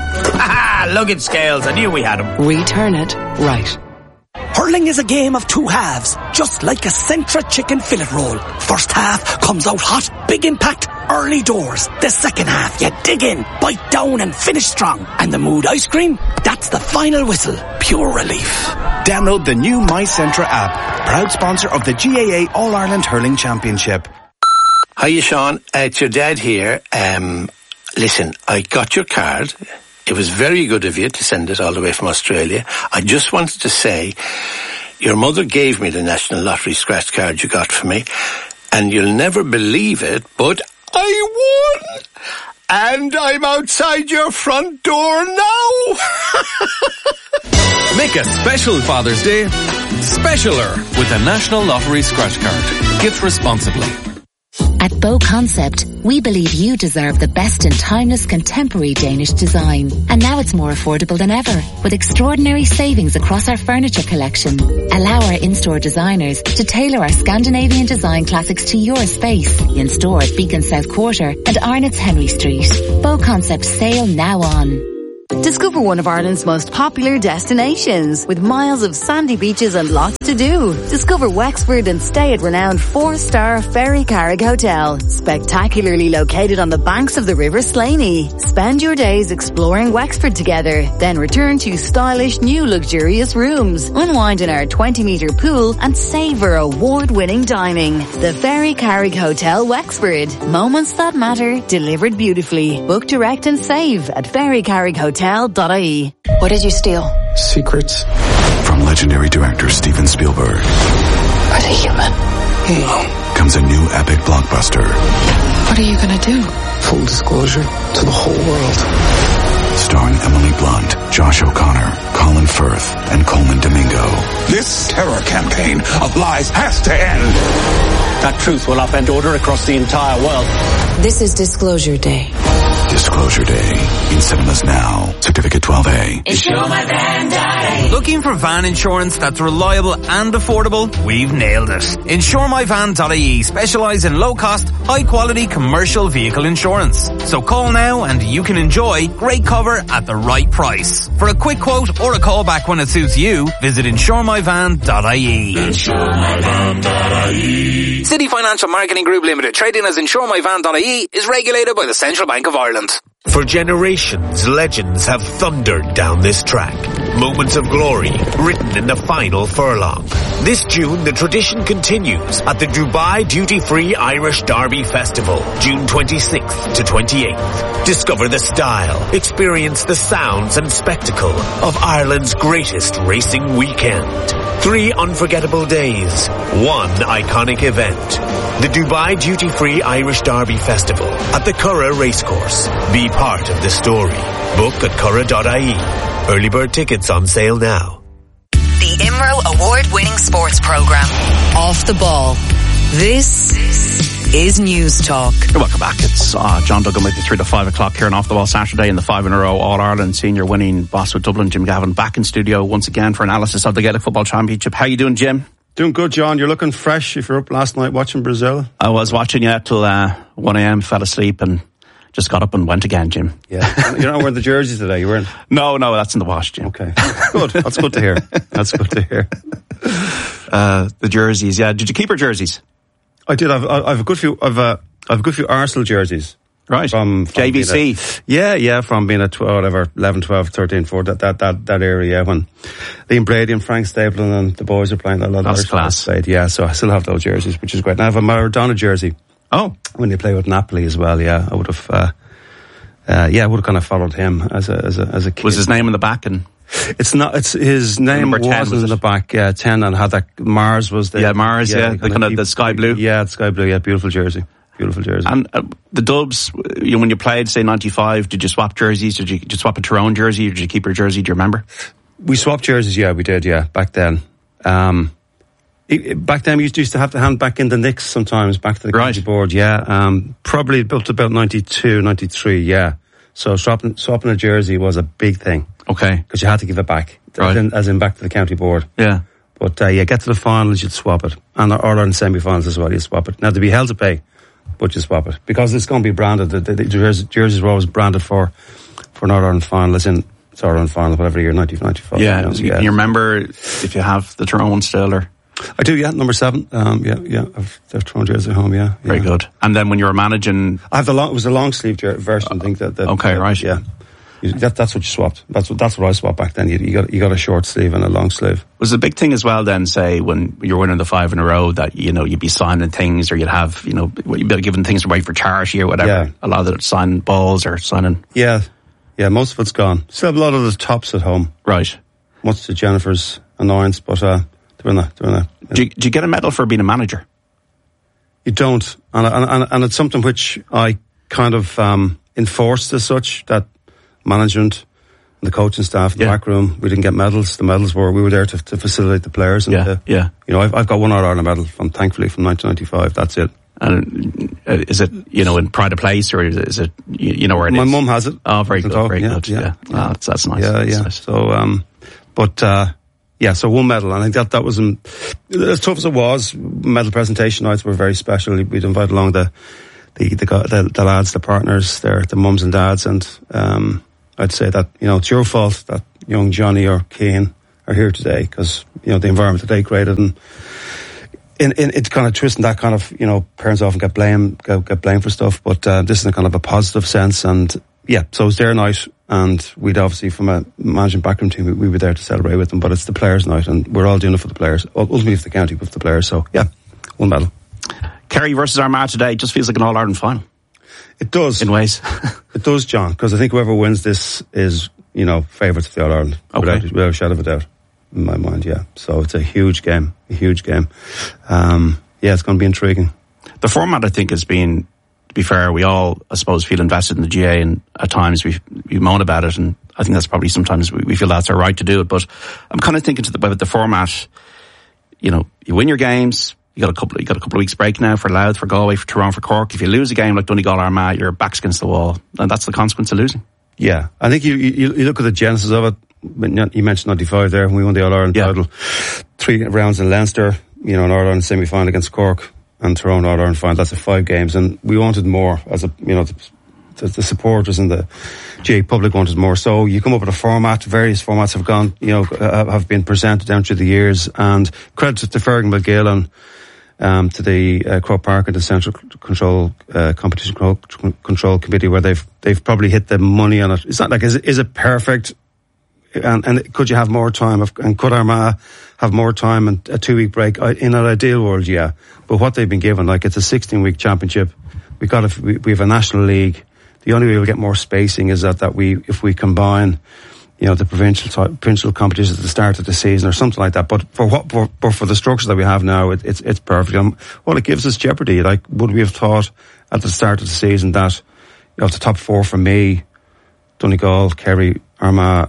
Luggage scales, I knew we had them. Return it right. Hurling is a game of two halves, just like a Centra chicken fillet roll. First half comes out hot, big impact, early doors. The second half, you dig in, bite down and finish strong. And the Mood ice cream, that's the final whistle, pure relief. Download the new My Centra app, proud sponsor of the GAA All-Ireland Hurling Championship. Hiya, Sean. It's your dad here. Listen, I got your card. It was very good of you to send it all the way from Australia. I just wanted to say, your mother gave me the National Lottery scratch card you got for me, and you'll never believe it, but I won! And I'm outside your front door now! Make a special Father's Day specialer with the National Lottery scratch card. Gift responsibly. At Bow Concept, we believe you deserve the best in timeless contemporary Danish design. And now it's more affordable than ever, with extraordinary savings across our furniture collection. Allow our in-store designers to tailor our Scandinavian design classics to your space. In store at Beacon South Quarter and Arnott's Henry Street. Bow Concept sale now on. Discover one of Ireland's most popular destinations with miles of sandy beaches and lots to do. Discover Wexford and stay at renowned 4-star Ferry Carrick Hotel, spectacularly located on the banks of the River Slaney. Spend your days exploring Wexford together, then return to stylish new luxurious rooms. Unwind in our 20-metre pool and savour award-winning dining. The Ferry Carrick Hotel, Wexford. Moments that matter, delivered beautifully. Book direct and save at ferrycarrickhotel.ie. What did you steal? Secrets from legendary director Steven Spielberg. Are they human? Comes a new epic blockbuster. What are you gonna do? Full disclosure to the whole world. Starring Emily Blunt, Josh O'Connor, Colin Firth, and Coleman Domingo. This terror campaign of lies has to end. That truth will upend order across the entire world. This is Disclosure Day. Disclosure Day. In cinemas now. Certificate 12A. InsureMyVan.ie. Looking for van insurance that's reliable and affordable? We've nailed it. InsureMyVan.ie specialise in low-cost, high-quality commercial vehicle insurance. So call now and you can enjoy great cover at the right price. For a quick quote or a call back when it suits you, visit InsureMyVan.ie. InsureMyVan.ie. City Financial Marketing Group Limited, trading as InsureMyVan.ie, is regulated by the Central Bank of Ireland. For generations, legends have thundered down this track. Moments of glory, written in the final furlong. This June, the tradition continues at the Dubai Duty Free Irish Derby Festival, June 26th to 28th. Discover the style, experience the sounds and spectacle of Ireland's greatest racing weekend. 3 unforgettable days, 1 iconic event. The Dubai Duty Free Irish Derby Festival at the Curragh Racecourse. Be part of the story. Book at curragh.ie. Early bird tickets on sale now. The IMRO award-winning sports programme, Off the Ball. This is News Talk. Welcome back. It's John Duggan with you 3 to 5 o'clock here on Off the Ball Saturday in the 5 in a row All-Ireland senior winning boss with Dublin, Jim Gavin, back in studio once again for analysis of the Gaelic Football Championship. How you doing, Jim? Doing good, John. You're looking fresh if you're up last night watching Brazil. I was watching it till 1 a.m, fell asleep and just got up and went again, Jim. Yeah. You're not wearing the jersey today, you weren't? No, that's in the wash, Jim. Okay. Good. That's good to hear. That's good to hear. The jerseys, yeah. Did you keep your jerseys? I did. I've a good few. I've a good few Arsenal jerseys. Right. From JVC. From being at 11, 12, 13, 14, that era, yeah, when Liam Brady and Frank Stapleton and the boys are playing. That's class. Yeah, so I still have those jerseys, which is great. And I have a Maradona jersey. Oh. When they play with Napoli as well, yeah. I would have, I would have kind of followed him as a kid. Was his name in the back? And it's his name wasn't in the back, 10, and had that Mars was there. Yeah, Mars, the kind of the sky blue. Yeah, the sky blue, yeah, beautiful jersey. And the Dubs, when you played, say, 95, did you swap jerseys? Did you swap it to your own jersey, or did you keep your jersey? Do you remember? We swapped jerseys, yeah, we did, yeah, back then. Back then, we used to have to hand back in the nicks sometimes, back to the county board, yeah. Probably built about 92, 93, yeah. So swapping a jersey was a big thing. Okay. Because you had to give it back, as in back to the county board. Yeah. But, get to the finals, you'd swap it. And or on semi-finals as well, you'd swap it. Now, to be held to pay, but you swap it. Because it's going to be branded, the jerseys were always branded for Northern Ireland final, as in, it's Ireland final, whatever year, 1995. Yeah. You remember if you have the Tyrone still, or? I do, yeah, number 7. I've Tyrone jersey at home, yeah. Very good. And then when you were managing, it was a long sleeve version. I think that. Okay, right. Yeah. That's what you swapped. That's what I swapped back then. You got a short sleeve and a long sleeve. Was a big thing as well then, say, when you're winning the 5 in a row, that, you'd be signing things, or you'd have, you'd be giving things away for charity or whatever. Yeah. A lot of it signing balls or signing. Yeah. Yeah, most of it's gone. Still have a lot of the tops at home. Right. Much to Jennifer's annoyance, but doing that. Do you get a medal for being a manager? You don't. And it's something which I kind of enforced as such, that management and the coaching staff in the back room, we didn't get medals. The medals we were there to facilitate the players. And I've got one All-Ireland medal thankfully from 1995. That's it. Is it, in pride of place, or is it, where it is? My mum has it. Oh, very good, very good. Yeah. Oh, that's nice. Yeah. Nice. So, so one medal, and I think that was as tough as it was. Medal presentation nights were very special. We'd invite along the lads, the partners, the mums and dads, and I'd say that it's your fault that young Johnny or Cian are here today, because the environment that they created, and in it's kind of twisting that kind of parents often get blamed for stuff, but this is in a kind of a positive sense. And so it was their night, and we'd obviously, from a management backroom team, we were there to celebrate with them, but it's the players' night, and we're all doing it for the players, ultimately for the county, but for the players. So one medal. Kerry versus Armagh today just feels like an All-Ireland final. It does. In ways. It does, John, because I think whoever wins this is, favourites of the All-Ireland, without a shadow of a doubt, in my mind, So it's a huge game. It's going to be intriguing. The format, I think, has been, to be fair, we all, I suppose, feel invested in the GA, and at times we moan about it, and I think that's probably sometimes we feel that's our right to do it, but I'm kind of thinking about the format. You win your games. You got a couple of weeks break now for Louth, for Galway, for Tyrone, for Cork. If you lose a game like Donegal or Armagh, your back's against the wall, and that's the consequence of losing. Yeah, I think you look at the genesis of it. You mentioned 95 there when we won the All-Ireland title. 3 rounds in Leinster, an All-Ireland semi-final against Cork, and Tyrone All-Ireland final. That's 5 games, and we wanted more as the supporters and the GA public wanted more. So you come up with a format. Various formats have gone, have been presented down through the years, and credit to Fergus McGill and to the Croke Park and the Central Control Competition Control Committee, where they've probably hit the money on it. It's not like is it perfect, and could you have more time, and could Armagh have more time and a 2-week break? In an ideal world, yeah, but what they've been given, it's a 16-week championship. We have a national league. The only way we'll get more spacing is that if we combine the provincial competitions at the start of the season or something like that. But for the structure that we have now, it's perfect. Well, it gives us jeopardy. Would we have thought at the start of the season that the top 4 for me, Donegal, Kerry, Armagh,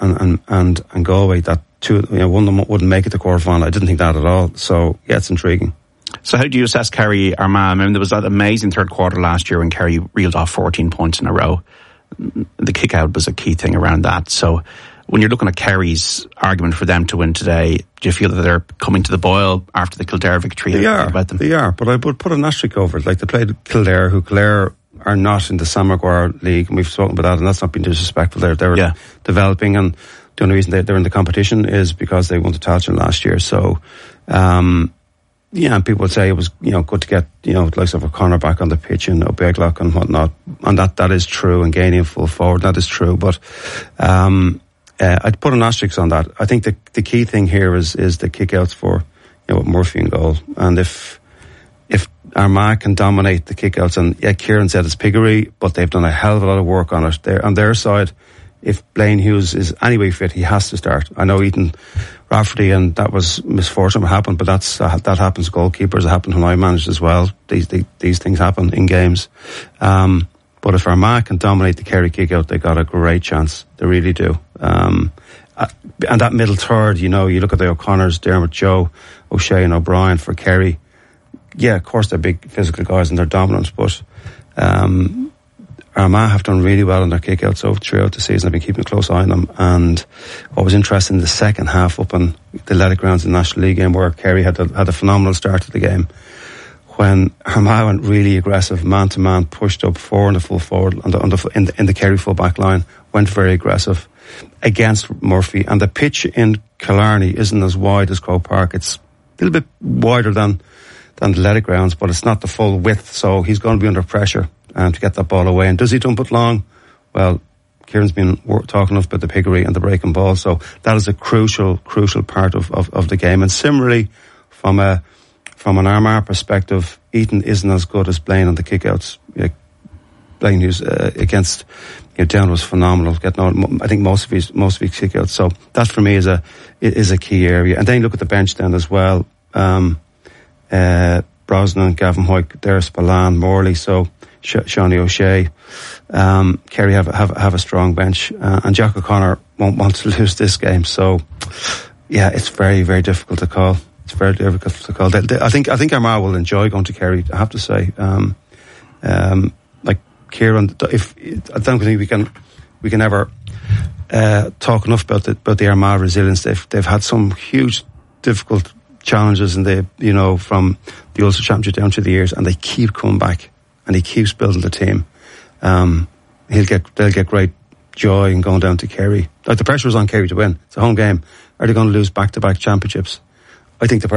and Galway, that one of them wouldn't make it to quarter final? I didn't think that at all. So it's intriguing. So how do you assess Kerry, Armagh? I mean, there was that amazing third quarter last year when Kerry reeled off 14 points in a row. The kick-out was a key thing around that. So when you're looking at Kerry's argument for them to win today, do you feel that they're coming to the boil after the Kildare victory? They are, but I would put an asterisk over it. They played Kildare, who Kildare are not in the Sam Maguire League, and we've spoken about that, and that's not been disrespectful. They're developing, and the only reason they're in the competition is because they won the Tailteann last year. So, and people would say it was, good to get, likes of O'Connor back on the pitch and O'Beaglock and whatnot. And that is true, and gaining full forward, that is true. But, I'd put an asterisk on that. I think the key thing here is the kickouts for, Murphy and goal. And if Armagh can dominate the kickouts, and Kieran said it's piggery, but they've done a hell of a lot of work on it. On their side, if Blaine Hughes is anyway fit, he has to start. I know Ethan Rafferty, and that was misfortune what happened, but that happens to goalkeepers. It happened when I managed as well. These things happen in games. But if Armagh can dominate the Kerry kick-out, they got a great chance. They really do. And that middle third, you look at the O'Connors, Dermot, Joe, O'Shea and O'Brien for Kerry. Yeah, of course they're big physical guys and they're dominant, but Armagh have done really well on their kick-outs throughout the season. I've been keeping a close eye on them. And what was interesting in the second half up on the Athletic Grounds in the National League game, where Kerry had a phenomenal start to the game, when Armagh went really aggressive, man-to-man, pushed up 4 in the full forward, in the Kerry full back line, went very aggressive against Murphy. And the pitch in Killarney isn't as wide as Croke Park. It's a little bit wider than the Athletic Grounds, but it's not the full width, so he's going to be under pressure to get that ball away. And does he dump it long? Well, Kieran's been talking enough about the piggery and the breaking ball, so that is a crucial part of the game. And similarly, from an Armagh perspective, Eaton isn't as good as Blaine on the kickouts. Blaine, who's against Down, was phenomenal. Getting on, I think most of his kickouts. So that for me is a key area. And then you look at the bench then as well. Brosnan, Gavin Hoyt, there, Spillane, Morley, so Shawnee O'Shea. Kerry have a strong bench, and Jack O'Connor won't want to lose this game. So, yeah, it's very, very difficult to call. It's very difficult to call. I think Armagh will enjoy going to Kerry, I have to say. Like Kieran, I don't think we can ever talk enough about the Armagh resilience. They've had some huge, difficult challenges, and from the Ulster Championship down through the years, and they keep coming back, and he keeps building the team. They'll get great joy in going down to Kerry. Like, the pressure was on Kerry to win. It's a home game. Are they going to lose back-to-back championships? I think the